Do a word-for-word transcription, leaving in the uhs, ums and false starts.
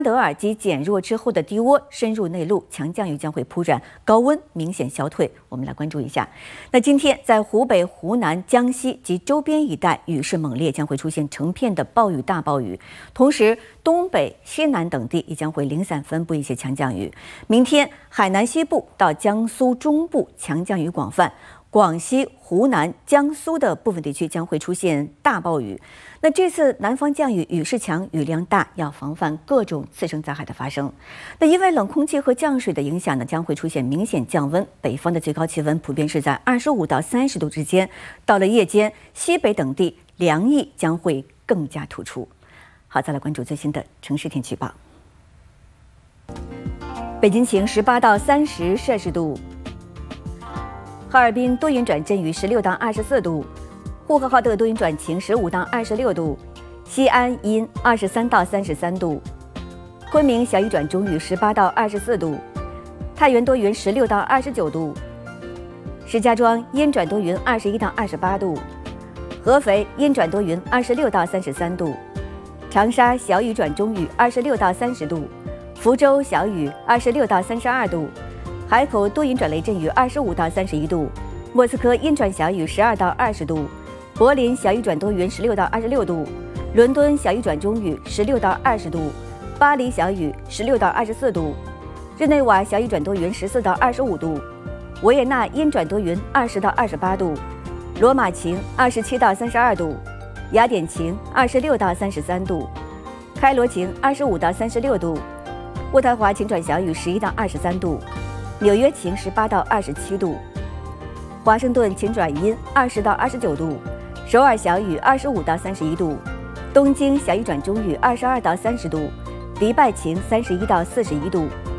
德尔及减弱之后的低涡深入内陆，强降雨将会铺展，高温明显消退。我们来关注一下。那今天在湖北、湖南、江西及周边一带雨势猛烈，将会出现成片的暴雨、大暴雨。同时，东北、西南等地也将会零散分布一些强降雨。明天，海南西部到江苏中部强降雨广泛。 广西、湖南、江苏的部分地区将会出现大暴雨。那这次南方降雨雨势强、雨量大，要防范各种次生灾害的发生。那因为冷空气和降水的影响呢，将会出现明显降温。北方的最高气温普遍是在二十五到三十度之间。到了夜间，西北等地凉意将会更加突出。好，再来关注最新的城市天气预报。北京晴，十八到三十摄氏度。 哈尔滨多云转阵雨，十六到二十四度；呼和浩特多云转晴，十五到二十六度；西安阴，二十三到三十三度；昆明小雨转中雨，十八到二十四度；太原多云，十六到二十九度；石家庄阴转多云，二十一到二十八度；合肥阴转多云，二十六到三十三度；长沙小雨转中雨，二十六到三十度；福州小雨，二十六到三十二度。 海口多云转雷阵雨，二十五到三十一度；莫斯科阴转小雨，十二到二十度；柏林小雨转多云，十六到二十六度；伦敦小雨转中雨，十六到二十度；巴黎小雨，十六到二十四度；日内瓦小雨转多云，十四到二十五度；维也纳阴转多云，二十到二十八度；罗马晴，二十七到三十二度；雅典晴，二十六到三十三度；开罗晴，二十五到三十六度；渥太华晴转小雨，十一到二十三度。 纽约晴，十八到二十七度；华盛顿晴转阴，二十到二十九度；首尔小雨，二十五到三十一度；东京小雨转中雨，二十二到三十度；迪拜晴，三十一到四十一度；